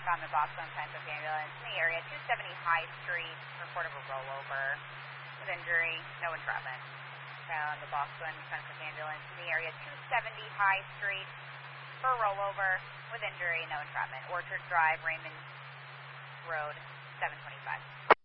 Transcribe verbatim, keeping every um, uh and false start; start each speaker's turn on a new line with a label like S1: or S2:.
S1: on the Boston Pensacola ambulance in the area, two seventy High Street, report of a rollover with injury, no entrapment. Found the Boston Pensacola ambulance in the area, two seventy High Street, for rollover with injury, no entrapment. Orchard Drive, Raymond Road, seven twenty-five.